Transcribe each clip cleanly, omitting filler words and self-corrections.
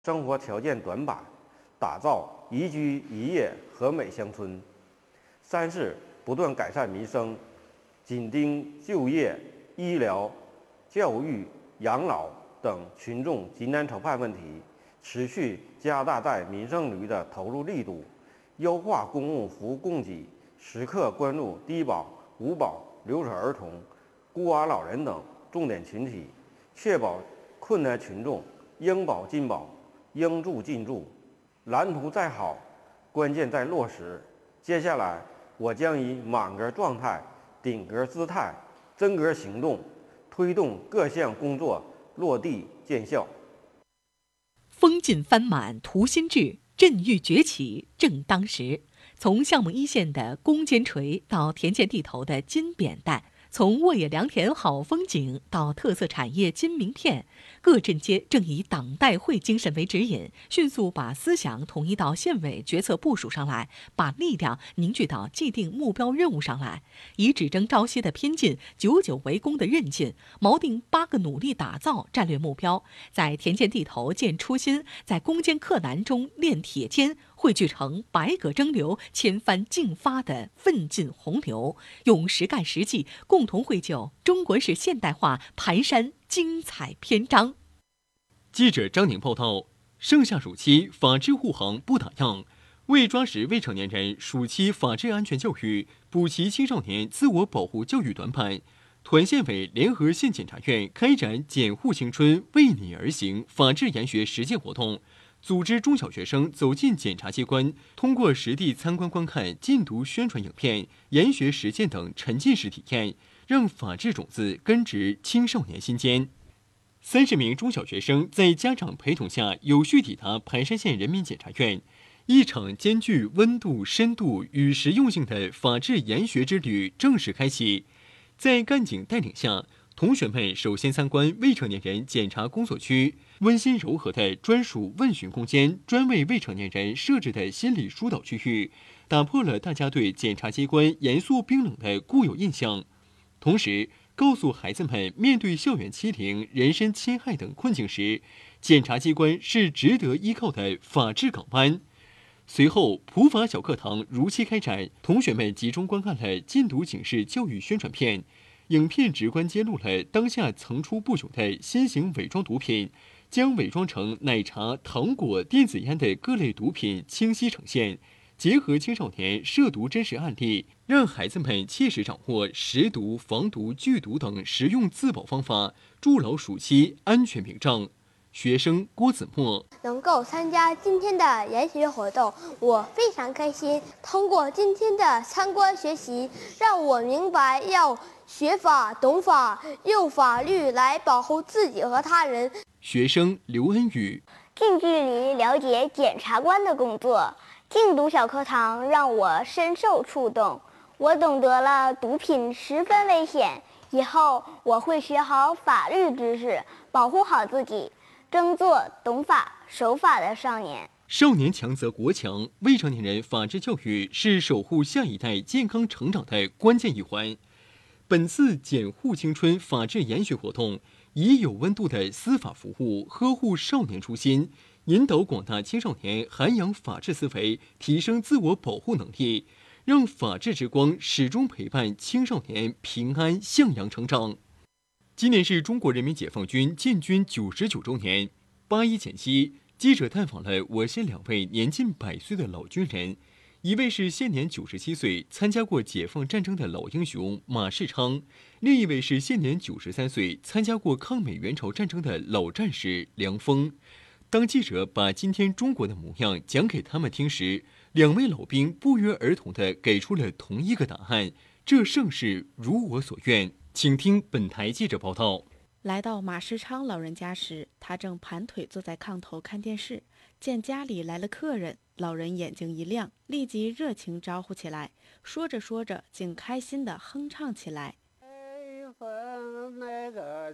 生活条件短板，打造宜居宜业和美乡村；三是不断改善民生，紧盯就业、医疗、教育、养老等群众急难愁盼问题，持续加大在民生领域的投入力度，优化公共服务供给，时刻关注低保、无保、留守儿童、孤寡老人等重点群体，确保困难群众应保尽保、应助尽助。蓝图再好，关键在落实。接下来，我将以满格状态、顶格姿态、真格行动，推动各项工作落地见效。 风劲帆满图新志，振欲崛起正当时。从项目一线的攻坚锤到田间地头的金扁担，从沃野良田好风景到特色产业金名片，各镇街正以党代会精神为指引，迅速把思想统一到县委决策部署上来，把力量凝聚到既定目标任务上来，以只争朝夕的拼劲、久久为功的韧劲，锚定8个努力打造战略目标，在田间地头见初心，在攻坚克难中练铁坚，汇聚成百舸争流、千帆竞发的奋进洪流，用实干实际共同绘就中国式现代化蹒跚精彩篇章。 记者张宁报道：盛夏暑期，法治护航不打烊。为抓实未成年人暑期法治安全教育，补齐青少年自我保护教育短板，团县委联合县检察院开展“检护青春，为你而行”法治研学实践活动，组织中小学生走进检察机关，通过实地参观观看、禁毒宣传影片、研学实践等沉浸式体验，让法治种子根植青少年心间。30名中小学生在家长陪同下有序抵达盘山县人民检察院，一场兼具温度、深度与实用性的法治研学之旅正式开启。在干警带领下，同学们首先参观未成年人检查工作区，温馨柔和的专属问询空间，专为未成年人设置的心理疏导区域，打破了大家对检察机关严肃冰冷的固有印象。同时，告诉孩子们，面对校园欺凌、人身侵害等困境时，检察机关是值得依靠的法治港湾。随后，普法小课堂如期开展，同学们集中观看了禁毒警示教育宣传片。影片直观揭露了当下层出不穷的新型伪装毒品，将伪装成奶茶、糖果、电子烟的各类毒品清晰呈现，结合青少年涉毒真实案例，让孩子们切实掌握识毒、防毒、拒毒等实用自保方法，筑牢暑期安全屏障。学生郭子墨能够参加今天的研学活动，我非常开心。通过今天的参观学习，让我明白要学法、懂法，用法律来保护自己和他人。 学生刘恩宇近距离了解检察官的工作，禁毒小课堂让我深受触动。我懂得了毒品十分危险，以后我会学好法律知识，保护好自己。争做懂法守法的少年。 少年强则国强，未成年人法治教育是守护下一代健康成长的关键一环。本次检护青春法治研学活动，以有温度的司法服务呵护少年初心，引导广大青少年涵养法治思维，提升自我保护能力，让法治之光始终陪伴青少年平安向阳成长。今年是中国人民解放军建军99周年，8·1前夕，记者探访了我县2位年近100岁的老军人，一位是现年97岁，参加过解放战争的老英雄马世昌，另一位是现年93岁，参加过抗美援朝战争的老战士梁峰。当记者把今天中国的模样讲给他们听时，2位老兵不约而同地给出了同一个答案：这盛世如我所愿。请听本台记者报道。 来到马世昌老人家时，他正盘腿坐在炕头看电视，见家里来了客人，老人眼睛一亮，立即热情招呼起来，说着说着竟开心地哼唱起来。 风那个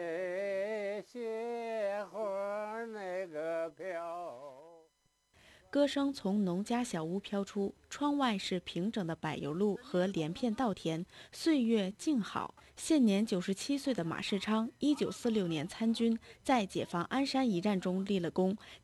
吹，雪花那个飘。 歌声从农家小屋飘出，窗外是平整的柏油路和连片稻田，岁月静好。现年97岁的马世昌，1946年参军，在解放鞍山一战中立了功，